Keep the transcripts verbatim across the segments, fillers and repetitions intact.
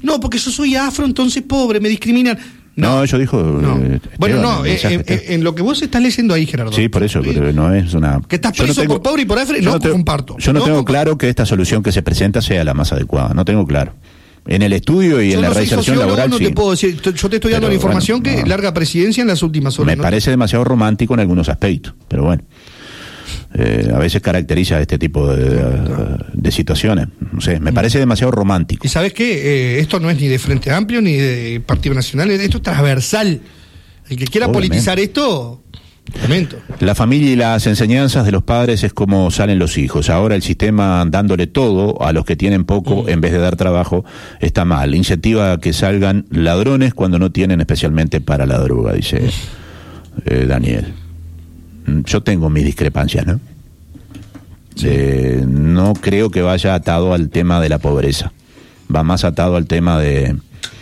No, porque yo soy afro, entonces pobre, me discriminan. No, no, yo dijo... No. Eh, bueno, Esteban, no, eh, eh, eh, en lo que vos estás leyendo ahí, Gerardo. Sí, por eso, pero no es una... Que estás preso no tengo, por pobre y por afro, no, no tengo, comparto. Yo no, no tengo comparto. claro que esta solución que se presenta sea la más adecuada, no tengo claro. En el estudio y yo en no la reinserción laboral, no sí. Te puedo decir, yo te estoy dando pero, la información bueno, que no. larga presidencia en las últimas horas. Me ¿no? parece demasiado romántico en algunos aspectos, pero bueno. Eh, a veces caracteriza este tipo de, de, de situaciones. No sé, me parece demasiado romántico. ¿Y sabes qué? Eh, esto no es ni de Frente Amplio ni de Partido Nacional, esto es transversal. El que quiera Obviamente. politizar esto, lamento. La familia y las enseñanzas de los padres es como salen los hijos. Ahora el sistema dándole todo a los que tienen poco mm. en vez de dar trabajo está mal. Incentiva a que salgan ladrones cuando no tienen, especialmente para la droga, dice eh, Daniel. Yo tengo mis discrepancias, ¿no? Sí. Eh, no creo que vaya atado al tema de la pobreza. Va más atado al tema de...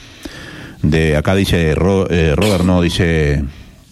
de acá dice Ro, eh, Robert, no, dice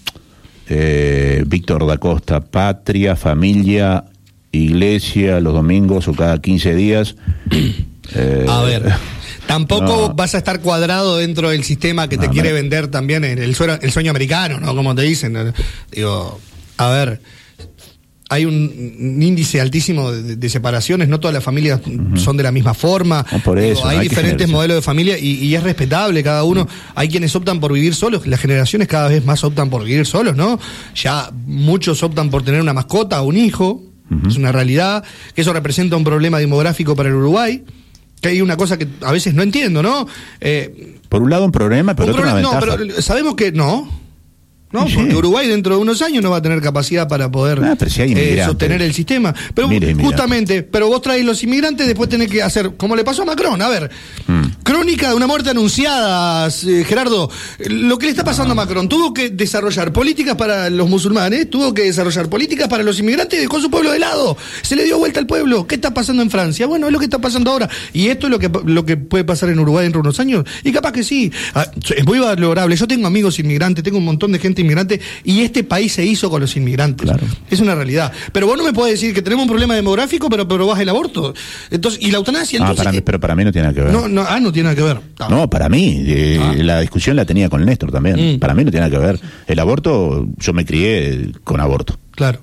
eh, Víctor da Costa, patria, familia, iglesia, los domingos o cada quince días. Eh, a ver... Tampoco no. vas a estar cuadrado dentro del sistema que te no, quiere me... vender también el, el, sueño, el sueño americano, ¿no? Como te dicen. Digo, a ver, hay un, un índice altísimo de, de separaciones, no todas las familias uh-huh. son de la misma forma. No, por eso, Digo, hay, no hay diferentes modelos de familia y, y es respetable cada uno. Uh-huh. Hay quienes optan por vivir solos, las generaciones cada vez más optan por vivir solos, ¿no? Ya muchos optan por tener una mascota o un hijo, uh-huh. es una realidad, que eso representa un problema demográfico para el Uruguay. Que hay una cosa que a veces no entiendo, ¿no? Eh, por un lado un problema, pero otro una ventaja. No, pero sabemos que no. ¿No? Sí. Porque Uruguay dentro de unos años no va a tener capacidad para poder ah, si eh, sostener el sistema. Pero Mire, justamente, pero vos traes los inmigrantes, después tenés que hacer, como le pasó a Macron, a ver, mm. crónica de una muerte anunciada, eh, Gerardo, lo que le está pasando no. a Macron, tuvo que desarrollar políticas para los musulmanes, tuvo que desarrollar políticas para los inmigrantes y dejó su pueblo de lado, se le dio vuelta al pueblo. ¿Qué está pasando en Francia? Bueno, es lo que está pasando ahora, y esto es lo que, lo que puede pasar en Uruguay dentro de unos años, y capaz que sí, ah, es muy valorable. Yo tengo amigos inmigrantes, tengo un montón de gente inmigrante, y este país se hizo con los inmigrantes. Claro. Es una realidad. Pero vos no me podés decir que tenemos un problema demográfico, pero probás el aborto. Entonces, y la eutanasia. Entonces, ah, para mí, pero para mí no tiene nada que ver. No, no, ah, no tiene nada que ver. No, no para mí. Eh, ah. La discusión la tenía con Néstor también. Mm. Para mí no tiene nada que ver. El aborto, yo me crié con aborto. Claro.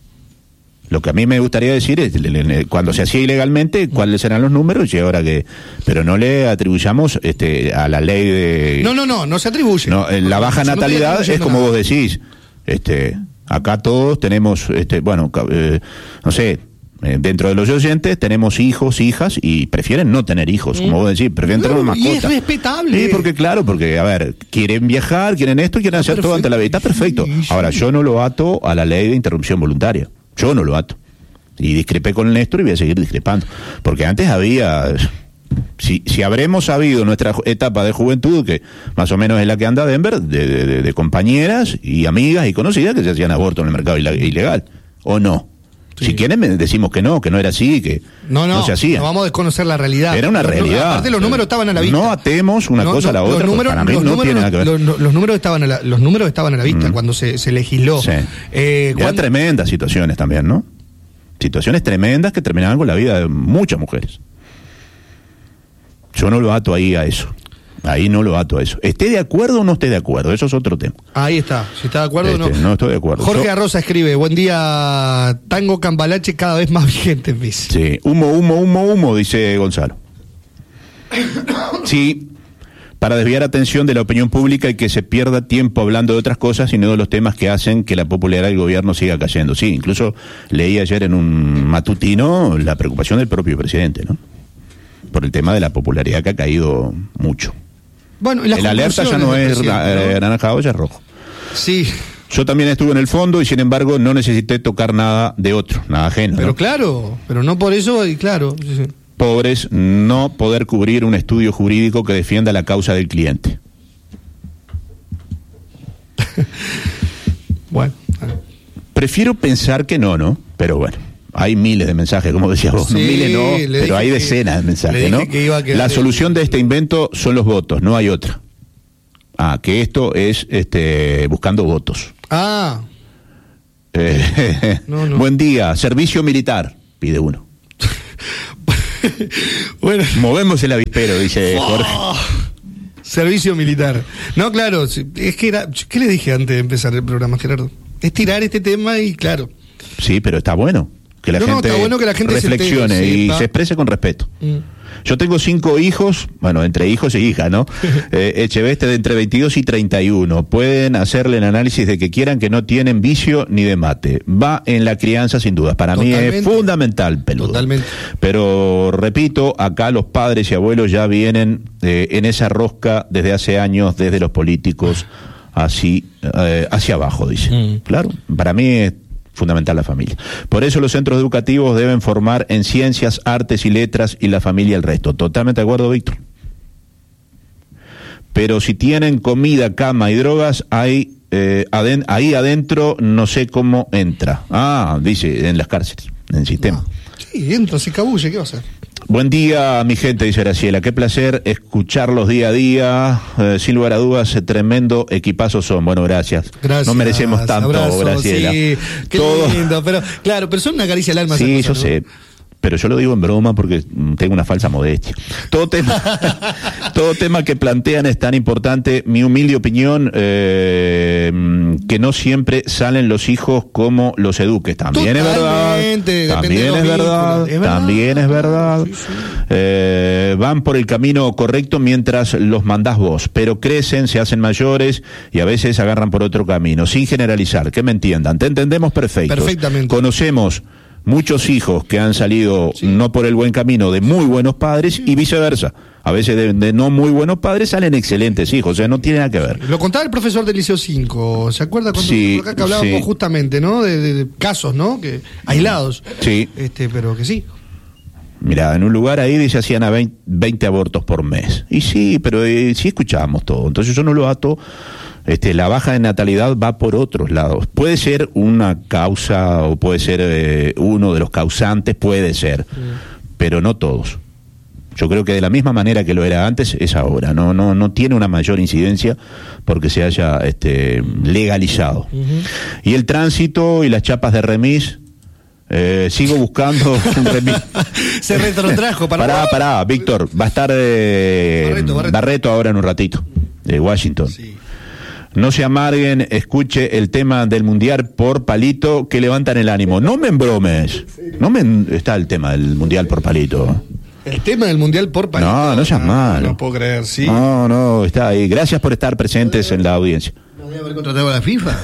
Lo que a mí me gustaría decir es, cuando se hacía ilegalmente, cuáles eran los números y ahora que... Pero no le atribuyamos este, a la ley de... No, no, no, no se atribuye. No, la baja no natalidad es como nada. vos decís. Este, acá todos tenemos, este, bueno, eh, no sé, eh, dentro de los oyentes tenemos hijos, hijas y prefieren no tener hijos, mm. como vos decís, prefieren no, tener una mascota. Y es respetable. Sí, porque claro, porque, a ver, quieren viajar, quieren esto, quieren hacer perfecto. Todo ante la vida. Está perfecto. Ahora, yo no lo ato a la ley de interrupción voluntaria. Yo no lo ato. Y discrepé con Néstor y voy a seguir discrepando. Porque antes había... Si, si habremos sabido nuestra etapa de juventud, que más o menos es la que anda Denver, de, de, de compañeras y amigas y conocidas que se hacían aborto en el mercado ilegal. ¿O no? Sí. Si quieren decimos que no, que no era así, que no, no, no se hacía. No vamos a desconocer la realidad. Era una los, realidad. Aparte los números estaban a la vista. No atemos una no, cosa no, a la otra, números, para mí no números, tiene nada que ver. Los, los, números, estaban a la, los números estaban a la vista mm. cuando se, se legisló. Sí. Eh, Eran cuando... tremendas situaciones también, ¿no? Situaciones tremendas que terminaban con la vida de muchas mujeres. Yo no lo ato ahí a eso. Ahí no lo ato a eso. ¿Esté de acuerdo o no esté de acuerdo? Eso es otro tema. Ahí está. Si está de acuerdo o este, no. No estoy de acuerdo. Jorge Yo... Arroza escribe, buen día, tango cambalache cada vez más vigente, dice. Sí, humo, humo, humo, humo, dice Gonzalo. Sí, para desviar atención de la opinión pública y que se pierda tiempo hablando de otras cosas y no de los temas que hacen que la popularidad del gobierno siga cayendo. Sí, incluso leí ayer en un matutino la preocupación del propio presidente, ¿no? Por el tema de la popularidad que ha caído mucho. Bueno, el alerta ya no es anaranjado, ya es rojo. Sí. Yo también estuve en el fondo y sin embargo no necesité tocar nada de otro, nada ajeno. Pero ¿no? Claro, pero no por eso, y claro. Sí, sí. Pobres, no poder cubrir un estudio jurídico que defienda la causa del cliente. Bueno. Prefiero pensar que no, ¿no? Pero bueno. Hay miles de mensajes, como decías vos. Sí, no, miles no, pero hay decenas que, de mensajes, ¿no? La solución de este invento son los votos, no hay otra. Ah, que esto es este buscando votos. Ah. Eh, no, no. Buen día, servicio militar, pide uno. Bueno. Movemos el avispero, dice Jorge. Oh, servicio militar. No, claro, es que era... ¿Qué le dije antes de empezar el programa, Gerardo? Es tirar este tema y claro. Sí, pero está bueno. Que la, no, gente, no, está bueno que la gente reflexione se entere, y sepa. Se exprese con respeto. Mm. Yo tengo cinco hijos, bueno, entre hijos y hijas, ¿no? eh, Echeveste de entre veintidós y treinta y uno. Pueden hacerle el análisis de que quieran, que no tienen vicio ni de mate. Va en la crianza sin dudas. Para Totalmente. mí es fundamental, peludo. Totalmente. Pero, repito, acá los padres y abuelos ya vienen eh, en esa rosca desde hace años, desde los políticos, así, eh, hacia abajo, dice. Mm. Claro, para mí es fundamental la familia. Por eso los centros educativos deben formar en ciencias, artes y letras y la familia el resto. Totalmente de acuerdo, Víctor. Pero si tienen comida, cama y drogas, hay, eh, aden- ahí adentro no sé cómo entra. Ah, dice, en las cárceles, en el sistema. Ah, sí, entra, se cabulle, ¿qué va a hacer? Buen día, mi gente, dice Graciela. Qué placer escucharlos día a día. Eh, sin lugar a dudas, tremendo equipazo son. Bueno, gracias. Gracias. No merecemos tanto, abrazo, Graciela. Sí, qué Todo... lindo. Pero, claro, pero son una caricia al alma. Sí, cosa, yo ¿no? sé. Pero yo lo digo en broma porque tengo una falsa modestia. Todo tema, todo tema que plantean es tan importante. Mi humilde opinión, eh, que no siempre salen los hijos como los eduques. También es verdad. También es verdad. es verdad. También es verdad. Sí, sí. Eh, van por el camino correcto mientras los mandás vos. Pero crecen, se hacen mayores y a veces agarran por otro camino. Sin generalizar, que me entiendan. Te entendemos perfecto. Perfectamente. Conocemos muchos hijos que han salido sí. no por el buen camino de muy buenos padres sí. y viceversa. A veces de, de no muy buenos padres salen excelentes hijos, o sea, no tiene nada que ver. Lo contaba el profesor del Liceo cinco, ¿se acuerda cuando sí, acá que hablábamos sí. justamente, ¿no? De, de, de casos, ¿no? Que aislados. Sí. Este, pero que sí. Mirá, en un lugar ahí dice hacían a veinte abortos por mes. Y sí, pero eh, sí escuchábamos todo. Entonces yo no lo ato. Este, la baja de natalidad va por otros lados. Puede ser una causa o puede ser eh, uno de los causantes, puede ser, sí. pero no todos. Yo creo que de la misma manera que lo era antes, es ahora. No, no, no tiene una mayor incidencia porque se haya este, legalizado. Uh-huh. Y el tránsito y las chapas de remis, eh, sigo buscando un remis. Se retrotrajo para. Pará, pará, Víctor, va a estar eh, Barreto, Barreto. Barreto ahora en un ratito, de Washington. Sí. No se amarguen, escuche el tema del Mundial por palito que levantan el ánimo. No me embromes. No me está el tema del Mundial por palito. El tema del Mundial por palito. No, no seas malo. No, no puedo creer, sí. No, no, está ahí. Gracias por estar presentes en la audiencia. ¿No debe haber contratado a la FIFA?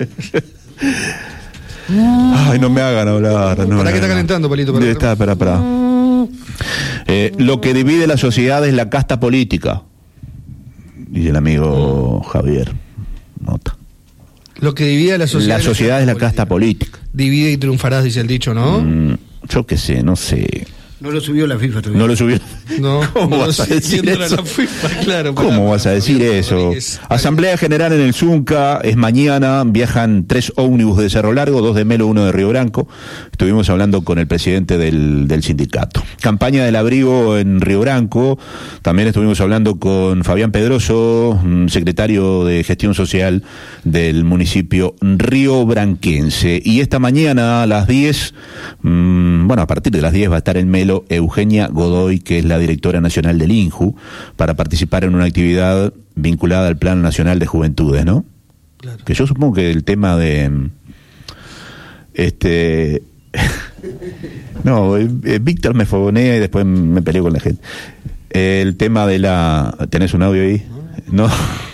Ay, no me hagan hablar. No, ¿Para no, qué está no. calentando, palito? Para está, para, para. Eh, lo que divide la sociedad es la casta política, dice el amigo Javier Nota. Lo que divide a la sociedad. La sociedad es la casta política. Divide y triunfarás, dice el dicho, ¿no? Mm, yo qué sé, no sé. No lo subió la FIFA todavía. No lo subió. No, ¿Cómo no vas a decir eso? La FIFA, claro, ¿Cómo para, vas a decir para, eso? Rodríguez. Asamblea General en el Zunca, es mañana, viajan tres ómnibus de Cerro Largo, dos de Melo, uno de Río Branco. Estuvimos hablando con el presidente del, del sindicato. Campaña del abrigo en Río Branco, también estuvimos hablando con Fabián Pedroso, secretario de Gestión Social del municipio riobranquense. Y esta mañana a las diez, mmm, bueno, a partir de las diez va a estar en Melo Eugenia Godoy, que es la directora nacional del INJU, para participar en una actividad vinculada al Plan Nacional de Juventudes, ¿no? Claro. Que yo supongo que el tema de este no, eh, Víctor me fogonea y después me peleo con la gente. El tema de la... ¿Tenés un audio ahí? No.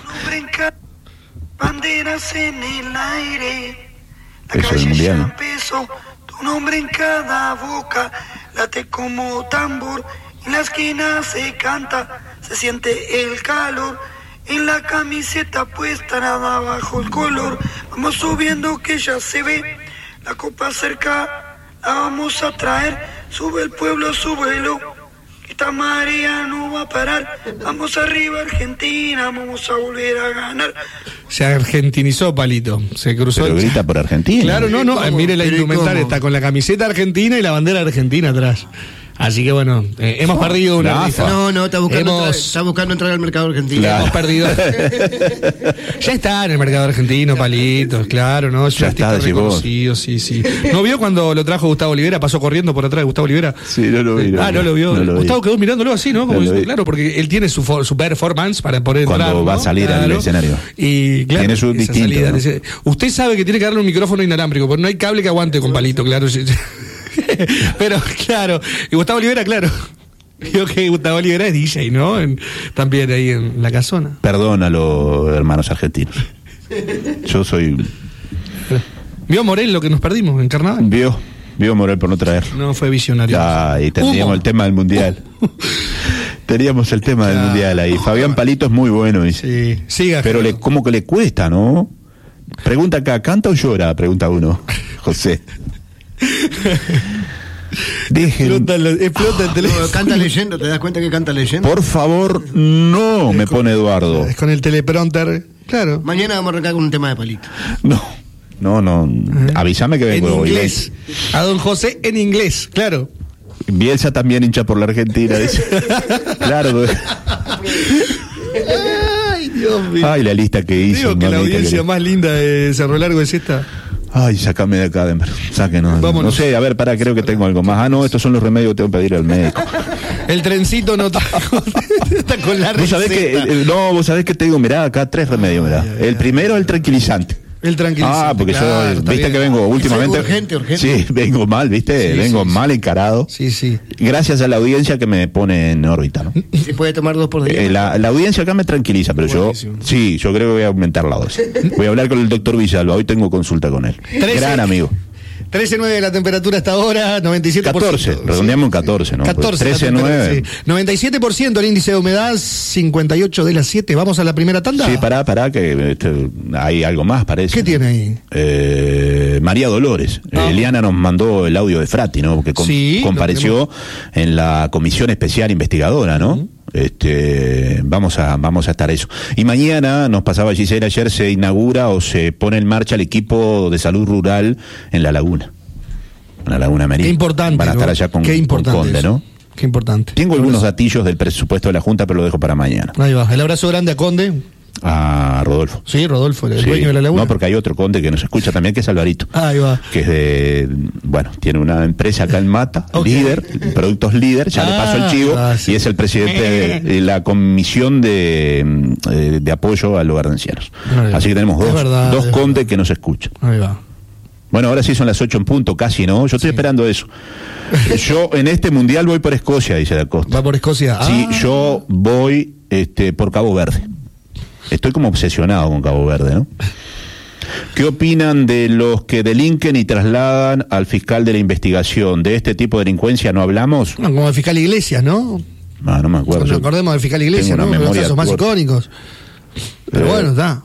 Banderas en el aire. Eso es el mundial, ¿no? Tu nombre en cada boca late como tambor, en la esquina se canta, se siente el calor, en la camiseta puesta nada bajo el color, vamos subiendo que ya se ve, la copa cerca, la vamos a traer, sube el pueblo, súbelo, esta marea no va a parar, vamos arriba Argentina, vamos a volver a ganar. Se argentinizó, Palito. Se cruzó. Pero grita por Argentina. Claro, no, no. Mire la indumentaria. Está con la camiseta argentina y la bandera argentina atrás. Así que bueno, eh, hemos oh, perdido una rifa. No, no, está buscando, hemos... entrar, está buscando entrar al mercado argentino. Claro. Hemos perdido. Ya está en el mercado argentino, Palitos, claro, ¿no? Es un artista reconocido, sí, sí. ¿No vio cuando lo trajo Gustavo Olivera? Pasó corriendo por atrás de Gustavo Olivera. Sí, no lo vi. No ah, no lo vio. No lo Gustavo vi. Quedó mirándolo así, ¿no? Como no diciendo, claro, porque él tiene su, su performance para poder cuando entrar. Cuando va ¿no? a salir claro. al escenario. Y claro, tiene su distinto. Salida, ¿no? Ese, usted sabe que tiene que darle un micrófono inalámbrico, porque no hay cable que aguante con Palito, claro. Pero, claro. Y Gustavo Olivera, claro. Yo que Gustavo Olivera es D J, ¿no? En, también ahí en la casona. Perdónalo, hermanos argentinos. Yo soy... ¿Vio Morel lo que nos perdimos en Carnaval? Vio, vio Morel por no traer. No, fue visionario. Ah, y teníamos Humo. el tema del Mundial. Teníamos el tema claro. del Mundial ahí. Fabián Palito es muy bueno, dice. Sí, siga. Pero le, como que le cuesta, ¿no? Pregunta acá, ¿canta o llora? Pregunta uno. José. Dejen. Explota, lo, explota el teléfono. No, canta leyendo, ¿te das cuenta que canta leyendo? Por favor, no, me con, pone Eduardo. Es con el teleprompter, claro. Mañana vamos a arrancar con un tema de Palito. No, no, no. Uh-huh. Avísame que vengo en inglés. A don José en inglés, claro. Bielsa también hincha por la Argentina, dice. Claro. Ay, Dios mío. Ay, la lista que hizo. Digo que la audiencia que... más linda de Cerro Largo es esta. Ay, sácame de acá, Denver. Sáquenos. Vámonos. No sé, a ver, pará, creo que tengo algo más. Ah, no, estos son los remedios que tengo que pedir al médico. El trencito no está, está con la receta. ¿Vos sabés que, eh, no, vos sabés que te digo, mirá, acá tres remedios, mirá. Ay, ay, el primero, el tranquilizante. El tranquilizante. Ah, porque claro, yo, viste bien. Que vengo últimamente. Urgente, urgente. Sí, vengo mal, viste, sí, vengo sí, mal sí. encarado. Sí, sí. Gracias a la audiencia que me pone en órbita, ¿no? ¿Se puede tomar dos por día? Eh, la, la audiencia acá me tranquiliza, pero Buenísimo. yo, sí, yo creo que voy a aumentar la dosis. Voy a hablar con el doctor Villalba, hoy tengo consulta con él. trece Gran amigo. trece nueve la temperatura hasta ahora, noventa y siete por ciento. catorce, redondeamos en catorce, ¿no? catorce. trece nueve. Sí. noventa y siete por ciento el índice de humedad, cincuenta y ocho de las siete. ¿Vamos a la primera tanda? Sí, pará, pará, que este, hay algo más, parece. ¿Qué tiene ahí? Eh, María Dolores. Ah. Eliana nos mandó el audio de Frati, ¿no? Que com- sí, compareció en la comisión especial investigadora, ¿no? Uh-huh. Este, vamos a vamos a estar eso. Y mañana, nos pasaba Gisela, ayer se inaugura o se pone en marcha el equipo de salud rural en La Laguna. En La Laguna Merida. Qué importante. Van a estar allá con, Qué importante con Conde, eso. ¿no? Qué importante. Tengo Por algunos eso. gatillos del presupuesto de la Junta, pero lo dejo para mañana. Ahí va. El abrazo grande a Conde. A Rodolfo. Sí, Rodolfo, el sí. dueño de La Laguna. No, porque hay otro Conde que nos escucha también, que es Alvarito. Ah, ahí va. Que es de, bueno, tiene una empresa acá en Mata, okay. líder, productos líder, ya ah, le paso el chivo, ah, sí. y es el presidente de, de la comisión de, de, de apoyo al hogar de ancianos. Así que tenemos dos, verdad, dos Condes verdad. que nos escuchan. Ahí va. Bueno, ahora sí son las ocho en punto, casi, ¿no? Yo estoy sí. esperando eso. Yo en este mundial voy por Escocia, dice Da Costa. ¿Va por Escocia? Sí, ah. yo voy este, por Cabo Verde. Estoy como obsesionado con Cabo Verde, ¿no? ¿Qué opinan de los que delinquen y trasladan al fiscal de la investigación? ¿De este tipo de delincuencia no hablamos? No, como el fiscal Iglesias, ¿no? No, no me acuerdo. Nos acordemos del fiscal Iglesias, ¿no? Uno de los casos más icónicos. Pero eh, bueno, está.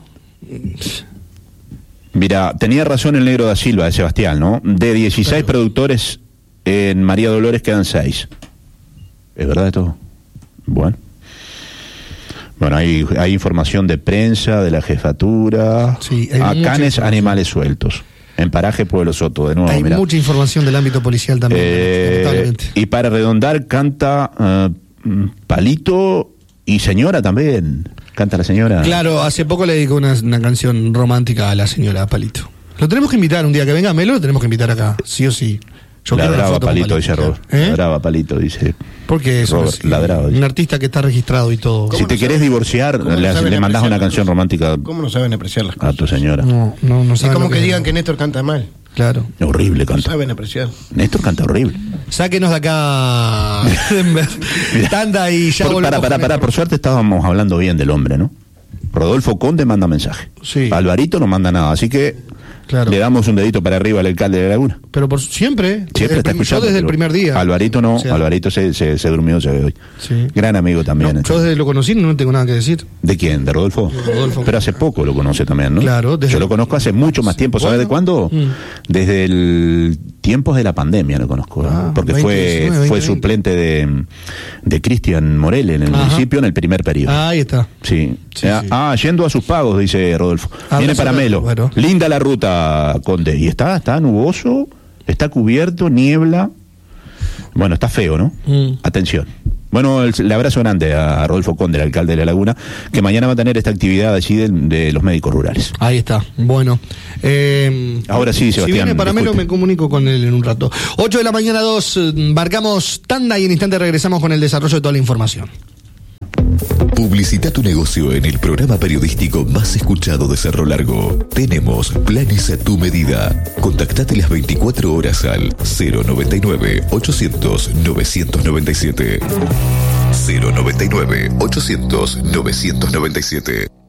Mira, tenía razón el negro da Silva, de Sebastián, ¿no? De dieciséis claro. productores, en María Dolores quedan seis. ¿Es verdad esto? Bueno. Bueno, hay, hay información de prensa, de la jefatura. Sí, hay Acanes, animales sueltos. En paraje Pueblo Soto, de nuevo. Hay mirá. mucha información del ámbito policial también. Eh, y para redondar, canta uh, Palito y señora también. Canta la señora. Claro, hace poco le dedicó una, una canción romántica a la señora Palito. Lo tenemos que invitar un día que venga Melo, lo tenemos que invitar acá, sí o sí. Yo ladraba Palito, dice Robert. ¿Eh? Ladraba Palito, dice. Porque eso Robert, es ladraba, un artista que está registrado y todo. Si te no querés divorciar, le, no le mandás una canción romántica. ¿Cómo no saben apreciar las cosas? A tu señora. No, no, no saben. Es como que, que digan que Néstor canta mal. Claro. Horrible canta. No saben apreciar. Néstor canta horrible. Sáquenos de acá. Tanda y ya por, volvemos. Para, para, para. Por suerte estábamos hablando bien del hombre, ¿no? Rodolfo Conde manda mensaje. Sí. Alvarito no manda nada, así que claro. le damos un dedito para arriba al alcalde de La Laguna. Pero por siempre. Siempre está escuchando. Yo desde el primer día. Alvarito no, o sea, Alvarito se, se, se durmió se ve hoy. Sí. Gran amigo también. No, yo desde lo conocí no tengo nada que decir. ¿De quién? ¿De Rodolfo? De Rodolfo. Pero hace poco lo conoce también, ¿no? Claro. Desde... Yo lo conozco hace mucho más tiempo. ¿Sabes bueno. de cuándo? Mm. Desde el tiempos de la pandemia lo conozco. Ah, porque veinte, fue diecinueve, veinte, fue veinte. Suplente de, de Cristian Morel en el Ajá. municipio en el primer periodo. Ah, ahí está. Sí. sí, ah, sí. ah, yendo a sus pagos, dice Rodolfo. Ah, viene para Melo. Bueno. Linda la ruta, Conde. Y está, está nuboso, está cubierto, niebla. Bueno, está feo, ¿no? Mm. Atención. Bueno, el, el abrazo grande a Rodolfo Conde, el alcalde de La Laguna, que mañana va a tener esta actividad allí de, de los médicos rurales. Ahí está, bueno. Eh, Ahora sí, Sebastián. Si viene para Melo, me comunico con él en un rato. ocho de la mañana, dos, marcamos tanda y en instante regresamos con el desarrollo de toda la información. Publicita tu negocio en el programa periodístico más escuchado de Cerro Largo. Tenemos planes a tu medida. Contactate las veinticuatro horas al cero noventa y nueve, ochocientos, novecientos noventa y siete. cero noventa y nueve, ochocientos, novecientos noventa y siete.